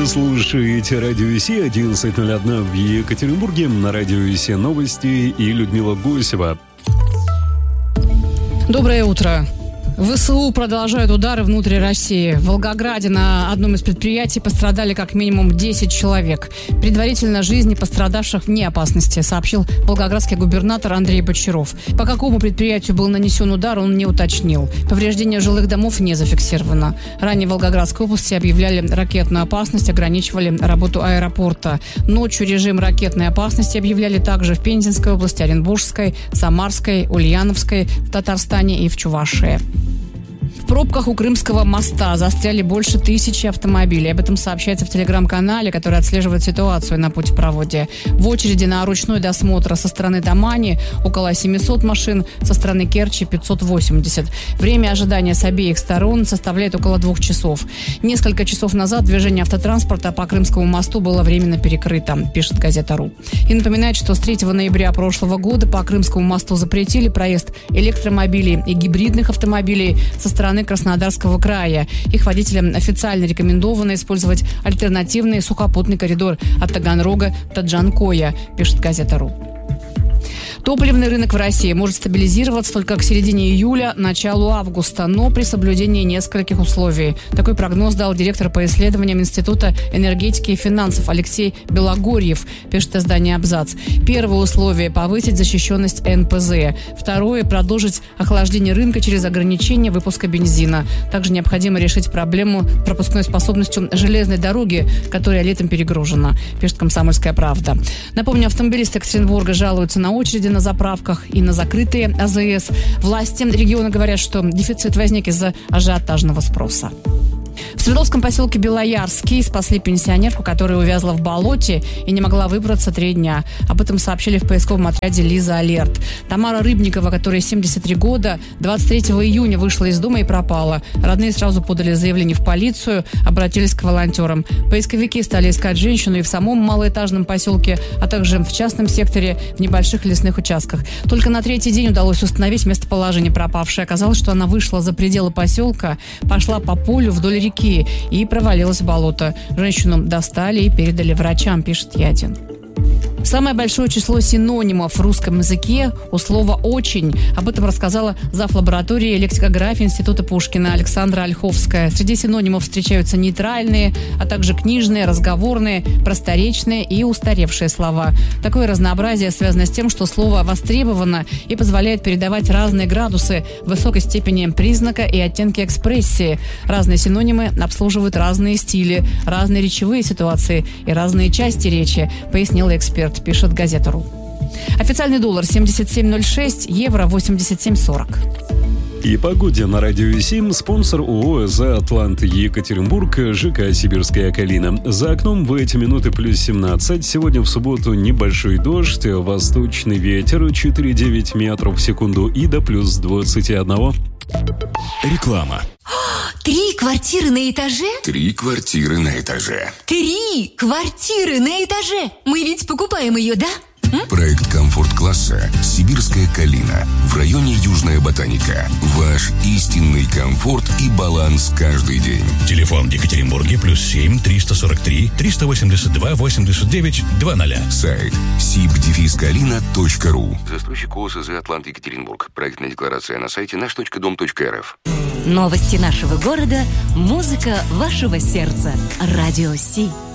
Вы слушаете Радио Си, 11:01 в Екатеринбурге. На Радио Си новости и Людмила Гусева. Доброе утро. ВСУ продолжают удары внутри России. В Волгограде на одном из предприятий пострадали как минимум 10 человек. Предварительно жизни пострадавших вне опасности, сообщил волгоградский губернатор Андрей Бочаров. По какому предприятию был нанесен удар, он не уточнил. Повреждения жилых домов не зафиксировано. Ранее в Волгоградской области объявляли ракетную опасность, ограничивали работу аэропорта. Ночью режим ракетной опасности объявляли также в Пензенской области, Оренбургской, Самарской, Ульяновской, в Татарстане и в Чувашии. В пробках у Крымского моста застряли больше 1000 автомобилей. Об этом сообщается в телеграм-канале, который отслеживает ситуацию на путепроводе. В очереди на ручной досмотр со стороны Тамани около 700 машин, со стороны Керчи 580. Время ожидания с обеих сторон составляет около 2 часов. Несколько часов назад движение автотранспорта по Крымскому мосту было временно перекрыто, пишет газета.ру. И напоминает, что с 3 ноября прошлого года по Крымскому мосту запретили проезд электромобилей и гибридных автомобилей со стороны Краснодарского края. Их водителям официально рекомендовано использовать альтернативный сухопутный коридор от Таганрога до Джанкоя, пишет газета.ру. Топливный рынок в России может стабилизироваться только к середине июля, началу августа, но при соблюдении нескольких условий. Такой прогноз дал директор по исследованиям Института энергетики и финансов Алексей Белогорьев, пишет издание «Абзац». Первое условие – повысить защищенность НПЗ. Второе – продолжить охлаждение рынка через ограничение выпуска бензина. Также необходимо решить проблему пропускной способностью железной дороги, которая летом перегружена, пишет «Комсомольская правда». Напомню, автомобилисты Екатеринбурга жалуются на очереди на заправках и на закрытые АЗС. Власти региона говорят, что дефицит возник из-за ажиотажного спроса. В Свердловском поселке Белоярский спасли пенсионерку, которая увязла в болоте и не могла выбраться 3 дня. Об этом сообщили в поисковом отряде «Лиза Алерт». Тамара Рыбникова, которой 73 года, 23 июня вышла из дома и пропала. Родные сразу подали заявление в полицию, обратились к волонтерам. Поисковики стали искать женщину и в самом малоэтажном поселке, а также в частном секторе, в небольших лесных участках. Только на 3-й день удалось установить местоположение пропавшей. Оказалось, что она вышла за пределы поселка, пошла по полю вдоль реки и провалилась в болото. Женщину достали и передали врачам, пишет Ядин. Самое большое число синонимов в русском языке у слова «очень». Об этом рассказала зав. Лаборатории лексикографии Института Пушкина Александра Ольховская. Среди синонимов встречаются нейтральные, а также книжные, разговорные, просторечные и устаревшие слова. Такое разнообразие связано с тем, что слово востребовано и позволяет передавать разные градусы высокой степени признака и оттенки экспрессии. Разные синонимы обслуживают разные стили, разные речевые ситуации и разные части речи, пояснил эксперт, пишет газета.ру. Официальный доллар 77.06, евро 87.40. И погоде на Радио 7 спонсор ООО «За Атлант Екатеринбург», ЖК «Сибирская Калина». За окном в эти минуты плюс 17. Сегодня в субботу небольшой дождь, восточный ветер 4,9 метров в секунду и до плюс 21. Реклама. 3 квартиры на этаже? 3 квартиры на этаже. 3 квартиры на этаже! Мы ведь покупаем ее, да? Проект комфорт-класса «Сибирская Калина» в районе Южная Ботаника. Ваш истинный комфорт и баланс каждый день. Телефон в Екатеринбурге +7 343 382 89 00. Сайт sib-kalina.ru. Застройщик ООО «ЗА Атлант Екатеринбург». Проектная декларация на сайте наш.дом.рф. Новости нашего города, музыка вашего сердца. Радио Си.